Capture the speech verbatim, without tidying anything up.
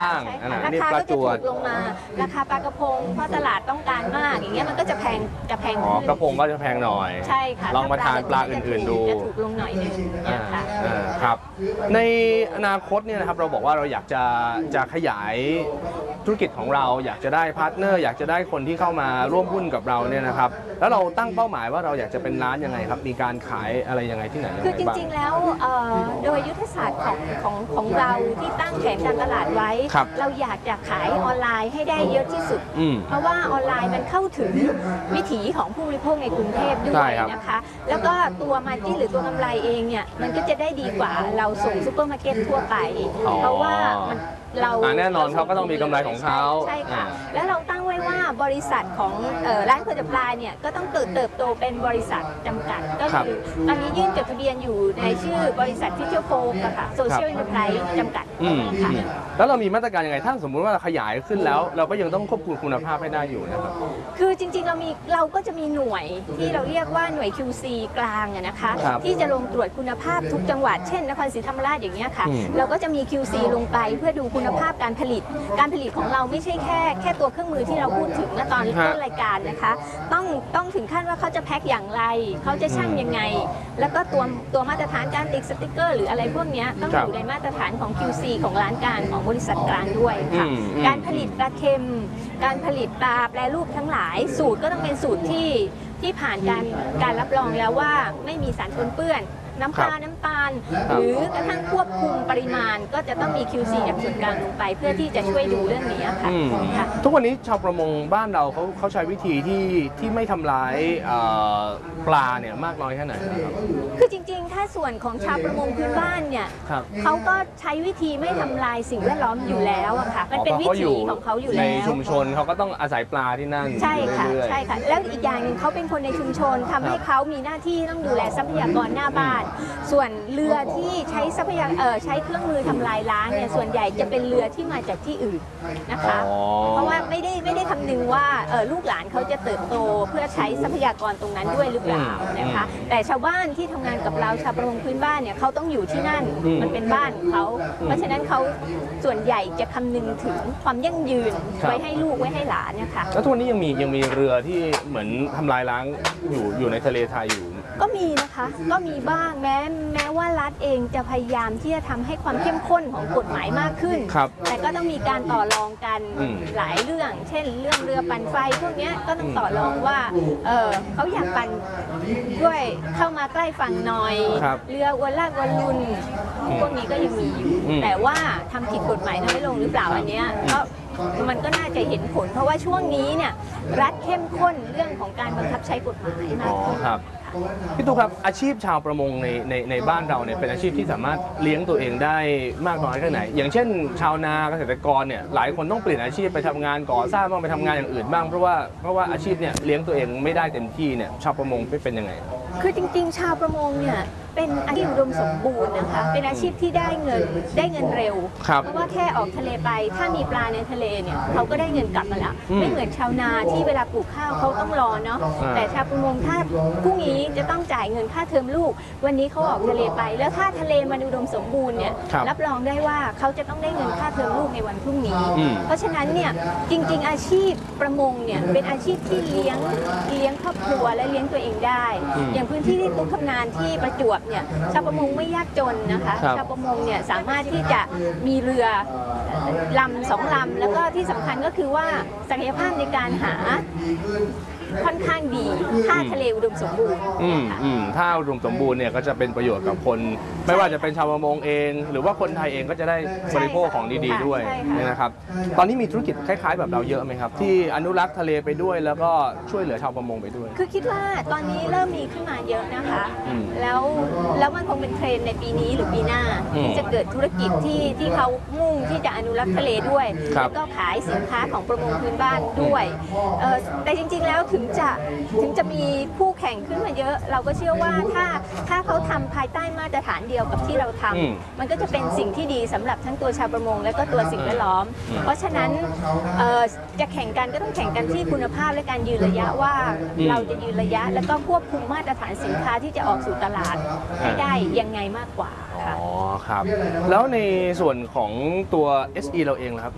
างราคาก็จะถูกลงมาราคาปลากระพงเพราะตลาดต้องการมากอย่างเงี้ยมันก็จะแพงจะแพงขึ้นกระพงก็จะแพงหน่อยใช่ค่ะลองมาทานปลาอื่นๆดูจะถูกลงหน่อยนึงนะคะครับในอนาคตเนี่ยนะครับเราบอกว่าเราอยากจะจะขยายธุรกิจของเราอยากจะได้พาร์ทเนอร์อยากจะได้คนที่เข้ามาร่วมหุ้นกับเราเนี่ยนะครับแล้วเราตั้งเป้าหมายว่าเราอยากจะเป็นร้านยังไงครับมีการขายอะไรยังไงที่ไหนคือจริงๆแล้วโดยยุทธศาสตร์ของของของเราที่ตั้งแผนการตลาดไว้เราอยากจะขายออนไลน์ให้ได้เยอะที่สุดเพราะว่าออนไลน์มันเข้าถึงวิถีของผู้บริโภคในกรุงเทพด้วยนะคะแล้วก็ตัวมาร์จิ้นหรือตัวกำไรเองเนี่ยมันก็จะได้ดีกว่าเราส่งซุปเปอร์มาร์เก็ตทั่วไปเพราะว่ามันเราแน่นอนเขาก็ต้องมีกำไรของเขาใช่ค่ะแล้วเราตั้งไว้ว่าบริษัทของร้านเครื่องปลาเนี่ยก็ต้องเติบโตเป็นบริษัทจำกัดก็คือตอนนี้ยื่นจดทะเบียนอยู่ในชื่อบริษัทฟิชเชอร์โฟมค่ะโซเชียลอินเตอร์ไพรส์จำกัดค่ะแล้วเรามีมาตรการยังไงถ้าสมมุติว่าเราขยายขึ้นแล้วเราก็ยังต้องควบคุมคุณภาพให้ได้อยู่นะครับคือจริงๆเรามีเราก็จะมีหน่วยที่เราเรียกว่าหน่วย คิว ซี กลางนะคะที่จะลงตรวจคุณภาพทุกจังหวัดเช่นนครศรีธรรมราชอย่างเงี้ยค่ะเราก็จะมี คิว ซี ลงไปเพื่อดูคุณภาพการผลิตการผลิตของเราไม่ใช่แค่แค่ตัวเครื่องมือที่เราพูดถึงณตอนต้นรายการนะคะต้องต้องถึงขั้นว่าเขาจะแพ็คอย่างไรเขาจะชั่งยังไงแล้วก็ตัวตัวมาตรฐานการติดสติกเกอร์หรืออะไรพวกนี้ต้องอยู่ในมาตรฐานของ คิว ซี ของร้านกลางของบริษัทกลางด้วยค่ะการผลิตปลาเค็มการผลิตปลาแปรรูปทั้งหลายสูตรก็ต้องเป็นสูตรที่ที่ผ่านการการรับรองแล้วว่าไม่มีสารปนเปื้อนน้ำปลาน้ำตาลหรือกระทั่งควบคุมปริมาณก็จะต้องมี คิว ซี จากส่วนกลางลงไปเพื่อที่จะช่วยดูเรื่องนี้ค่ะทุกวันนี้ชาวประมงบ้านเราเขาเขาใช้วิธีที่ที่ไม่ทำร้ายปลาเนี่ยมากน้อยแค่ไหนครับคือจริงๆถ้าส่วนของชาวประมงพื้นบ้านเนี่ยเขาก็ใช้วิธีไม่ทำลายสิ่งแวดล้อมอยู่แล้วอะค่ะมันเป็นวิธีของเขาอยู่แล้วในชุมชนเขาก็ต้องอาศัยปลาที่นั่นใช่ค่ะใช่ค่ะแล้วอีกอย่างหนึ่งเขาเป็นคนในชุมชนทำให้เขามีหน้าที่ต้องดูแลทรัพยากรหน้าบ้านส่วนเรือที่ใช้ทรัพยากรเอ่อใช้เครื่องมือทำลายล้างเนี่ยส่วนใหญ่จะเป็นเรือที่มาจากที่อื่นนะคะเพราะว่าไม่ได้ไม่ได้คำนึงว่าเออลูกหลานเขาจะเติบโตเพื่อใช้ทรัพยากรตรงนั้นด้วยหรือเปล่านะคะแต่ชาวบ้านที่ทำงานกับเราชาวประมงพื้นบ้านเนี่ยเขาต้องอยู่ที่นั่นมันเป็นบ้านของเขาเพราะฉะนั้นเขาส่วนใหญ่จะคำนึงถึงความยั่งยืนไว้ให้ลูกไว้ให้หลานนะคะแล้วทุกวันนี้ยังมียังมีเรือที่เหมือนทำลายล้างอยู่อยู่ในทะเลไทยอยู่ก็มีนะคะก็มีบ้างแม้แม้ว่ารัฐเองจะพยายามที่จะทำให้ความเข้มข้นของกฎหมายมากขึ้นแต่ก็ต้องมีการต่อรองกันหลายเรื่อง เช่นเรื่องเรือปั่นไฟพวกนี้ก็ต้องต่อรองว่าเออเขาอยากปั่นด้วยเข้ามาใกล้ฝั่งหน่อยเรือวนลากวนลุนพวกนี้ก็ยังมีอยู่แต่ว่าทำผิดกฎหมายน้อยลงหรือเปล่าอันนี้ก็มันก็น่าจะเห็นผลเพราะว่าช่วงนี้เนี่ยรัฐเข้มข้นเรื่องของการบังคับใช้กฎหมายมากขึ้นพี่ตุ๊กครับอาชีพชาวประมงในในในบ้านเราเนี่ยเป็นอาชีพที่สามารถเลี้ยงตัวเองได้มากน้อยแค่ไหนอย่างเช่นชาวนาเกษตรกรเนี่ยหลายคนต้องเปลี่ยนอาชีพไปทำงานก่อสร้างบ้างไปทำงานอย่างอื่นบ้างเพราะว่าเพราะว่าอาชีพเนี่ยเลี้ยงตัวเองไม่ได้เต็มที่เนี่ยชาวประมงเป็นยังไงคือจริงๆชาวประมงเนี่ยเป็นอาชีพอุดมสมบูรณ์นะคะเป็นอาชีพที่ได้เงินได้เงินเร็วเพราะว่าแค่ออกทะเลไปถ้ามีปลาในทะเลเนี่ยเขาก็ได้เงินกลับมาแล้วไม่เหมือนชาวนาที่เวลาปลูกข้าวเขาต้องรอเนาะแต่ชาวประมงถ้าพรุ่งนี้จะต้องจ่ายเงินค่าเทอมลูกวันนี้เขาออกทะเลไปแล้วถ้าทะเลมันอุดมสมบูรณ์เนี่ยรับรองได้ว่าเขาจะต้องได้เงินค่าเทอมลูกในวันพรุ่งนี้เพราะฉะนั้นเนี่ยจริงๆอาชีพประมงเนี่ยเป็นอาชีพที่เลี้ยงเลี้ยงครอบครัวและเลี้ยงตัวเองได้อย่างพื้นที่ที่ตุ๊กทำงานที่ประจวบเนี่ยชาวประมงไม่ยากจนนะคะชาวประมงเนี่ยสามารถที่จะมีเรือลำสองลำแล้วก็ที่สำคัญก็คือว่าศักยภาพในการหาค่อนข้างดีถ้าทะเลอุดมสมบูรณ์ถ้าอุดมสมบูรณ์เนี่ยก็จะเป็นประโยชน์กับคนไม่ว่าจะเป็นชาวประมงเองหรือว่าคนไทยเองก็จะได้บริโภคของดีๆด้วยนะครับตอนนี้มีธุรกิจคล้ายๆแบบเราเยอะไหมครับที่อนุรักษ์ทะเลไปด้วยแล้วก็ช่วยเหลือชาวประมงไปด้วยคือคิดว่าตอนนี้เริ่มมีขึ้นมาเยอะนะคะแล้วแล้วมันคงเป็นเทรนด์ในปีนี้หรือปีหน้าที่จะเกิดธุรกิจที่ที่เขามุ่งที่จะอนุรักษ์ทะเลด้วยแล้วก็ขายสินค้าของประมงพื้นบ้านด้วยแต่จริงๆแล้วถึงจะถึงจะมีคู่แข่งขึ้นมาเยอะเราก็เชื่อว่าถ้าถ้าเขาทำภายใต้มาตรฐานเดียวกับที่เราทำมันก็จะเป็นสิ่งที่ดีสำหรับทั้งตัวชาวประมงและก็ตัวสิ่งแวดล้อมเพราะฉะนั้นจะแข่งกันก็ต้องแข่งกันที่คุณภาพและการยืนระยะว่าเราจะยืนระยะแล้วก็ควบคุมมาตรฐานสินค้าที่จะออกสู่ตลาดให้ได้ยังไงมากกว่าอ๋อครับแล้วในส่วนของตัว เอส อี เราเองนะครับ